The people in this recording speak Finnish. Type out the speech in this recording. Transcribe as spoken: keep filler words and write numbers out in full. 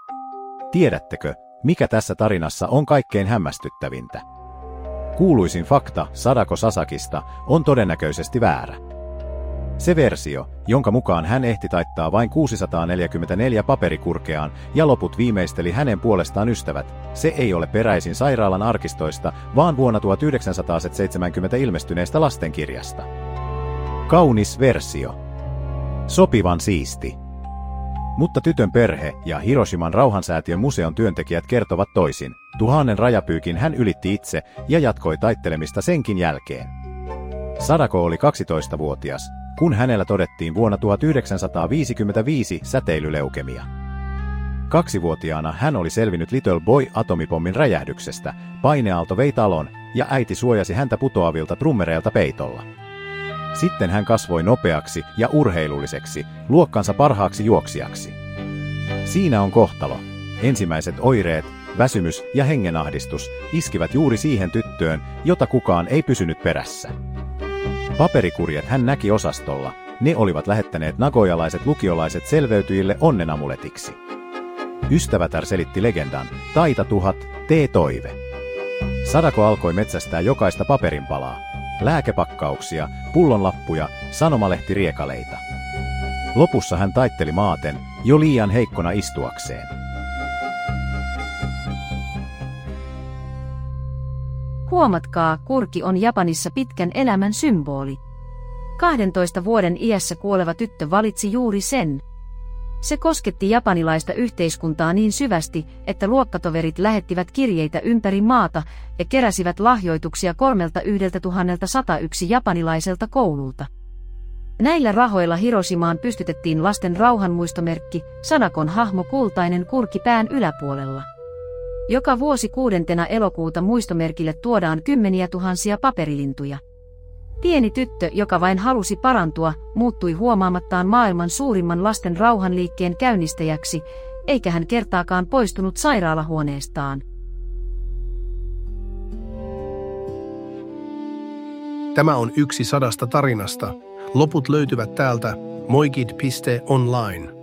Tiedättekö, mikä tässä tarinassa on kaikkein hämmästyttävintä? Kuuluisin fakta Sadako Sasakista on todennäköisesti väärä. Se versio, jonka mukaan hän ehti taittaa vain kuusisataaneljäkymmentäneljä paperikurkeaan ja loput viimeisteli hänen puolestaan ystävät, se ei ole peräisin sairaalan arkistoista, vaan vuonna tuhatyhdeksänsataaseitsemänkymmentä ilmestyneestä lastenkirjasta. Kaunis versio. Sopivan siisti. Mutta tytön perhe ja Hiroshiman rauhansäätiön museon työntekijät kertovat toisin. Tuhannen rajapyykin hän ylitti itse ja jatkoi taittelemista senkin jälkeen. Sadako oli kaksitoistavuotias, kun hänellä todettiin vuonna tuhatyhdeksänsataaviisikymmentäviisi säteilyleukemia. Kaksivuotiaana hän oli selvinnyt Little Boy-atomipommin räjähdyksestä, paineaalto vei talon ja äiti suojasi häntä putoavilta trummereilta peitolla. Sitten hän kasvoi nopeaksi ja urheilulliseksi, luokkansa parhaaksi juoksijaksi. Siinä on kohtalo. Ensimmäiset oireet, väsymys ja hengenahdistus iskivät juuri siihen tyttöön, jota kukaan ei pysynyt perässä. Paperikurjet hän näki osastolla, ne olivat lähettäneet nagojalaiset lukiolaiset selveytyjille onnenamuletiksi. Ystävätär selitti legendan, taita tuhat, tee toive. Sadako alkoi metsästää jokaista paperinpalaa, lääkepakkauksia, pullonlappuja, sanomalehti-riekaleita. Lopussa hän taitteli maaten, jo liian heikkona istuakseen. Huomatkaa, kurki on Japanissa pitkän elämän symboli. kahdentoista vuoden iässä kuoleva tyttö valitsi juuri sen. Se kosketti japanilaista yhteiskuntaa niin syvästi, että luokkatoverit lähettivät kirjeitä ympäri maata ja keräsivät lahjoituksia kolmelta yhdeltä tuhannelta sata yksi japanilaiselta koululta. Näillä rahoilla Hiroshimaan pystytettiin lasten rauhanmuistomerkki, Sadakon hahmo kultainen kurki pään yläpuolella. Joka vuosi kuudentena elokuuta muistomerkille tuodaan kymmeniä tuhansia paperilintuja. Pieni tyttö, joka vain halusi parantua, muuttui huomaamattaan maailman suurimman lasten rauhanliikkeen käynnistäjäksi, eikä hän kertaakaan poistunut sairaalahuoneestaan. Tämä on yksi sadasta tarinasta. Loput löytyvät täältä moikid piste online.